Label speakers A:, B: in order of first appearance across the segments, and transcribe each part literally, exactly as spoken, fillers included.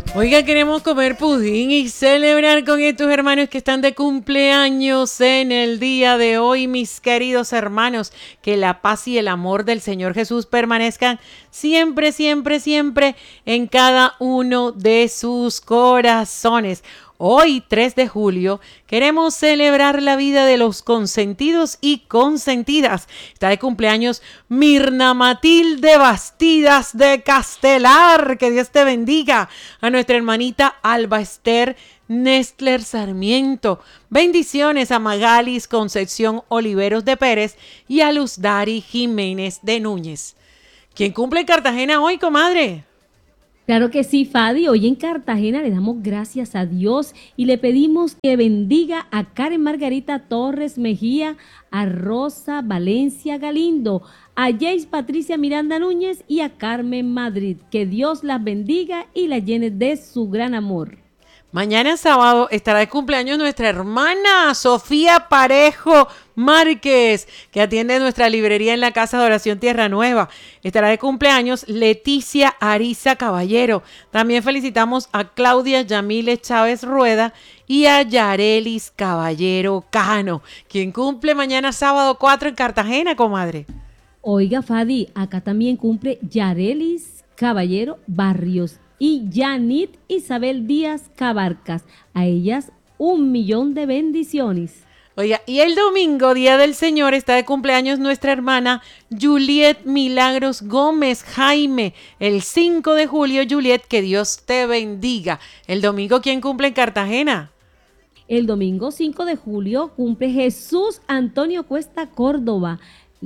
A: Oiga, queremos comer pudín y celebrar con estos hermanos que están de cumpleaños en el día de hoy, mis queridos hermanos. Que la paz y el amor del Señor Jesús permanezcan siempre, siempre, siempre en cada uno de sus corazones. Hoy, tres de julio, queremos celebrar la vida de los consentidos y consentidas. Está de cumpleaños Mirna Matilde Bastidas de Castelar. Que Dios te bendiga. A nuestra hermanita Alba Esther Nestler Sarmiento. Bendiciones a Magalis Concepción Oliveros de Pérez y a Luz Dari Jiménez de Núñez. ¿Quién cumple en Cartagena hoy, comadre?
B: Claro que sí, Fadi. Hoy en Cartagena le damos gracias a Dios y le pedimos que bendiga a Karen Margarita Torres Mejía, a Rosa Valencia Galindo, a Jace Patricia Miranda Núñez y a Carmen Madrid. Que Dios las bendiga y las llene de su gran amor.
A: Mañana sábado estará de cumpleaños nuestra hermana Sofía Parejo Márquez, que atiende nuestra librería en la Casa de Oración Tierra Nueva. Estará de cumpleaños Leticia Ariza Caballero. También felicitamos a Claudia Yamiles Chávez Rueda y a Yarelis Caballero Cano, quien cumple mañana sábado cuatro en Cartagena, comadre.
B: Oiga, Fadi, acá también cumple Yarelis Caballero Barrios y Yanit Isabel Díaz Cabarcas. A ellas un millón de bendiciones.
A: Oiga, y el domingo, Día del Señor, está de cumpleaños nuestra hermana Juliet Milagros Gómez Jaime. El cinco de julio, Juliet, que Dios te bendiga. El domingo, ¿quién cumple en Cartagena?
B: El domingo cinco de julio cumple Jesús Antonio Cuesta Córdoba,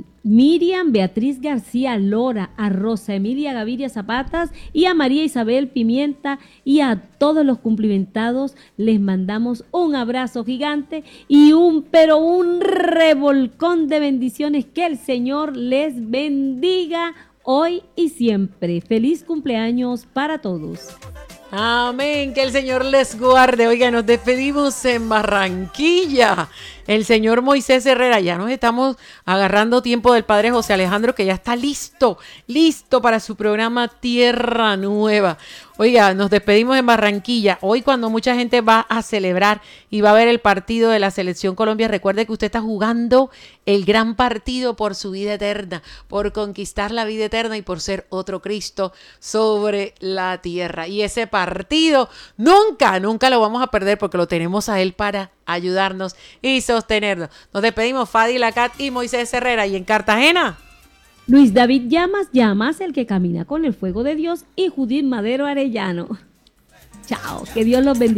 B: Miriam Beatriz García Lora, a Rosa Emilia Gaviria Zapatas y a María Isabel Pimienta, y a todos los cumplimentados les mandamos un abrazo gigante y un pero un revolcón de bendiciones. Que el Señor les bendiga hoy y siempre. Feliz cumpleaños para todos.
A: Amén, que el Señor les guarde. Oiga, nos despedimos en Barranquilla. El señor Moisés Herrera, ya nos estamos agarrando tiempo del padre José Alejandro, que ya está listo, listo para su programa Tierra Nueva. Oiga, nos despedimos en Barranquilla. Hoy, cuando mucha gente va a celebrar y va a ver el partido de la Selección Colombia, recuerde que usted está jugando el gran partido por su vida eterna, por conquistar la vida eterna y por ser otro Cristo sobre la tierra. Y ese partido nunca, nunca lo vamos a perder, porque lo tenemos a él para ayudarnos y sostenernos. Nos despedimos, Fadi Lacat y Moisés Herrera. Y en Cartagena,
B: Luis David Llamas Llamas, el que camina con el fuego de Dios, y Judith Madero Arellano. Chao, que Dios los bendiga.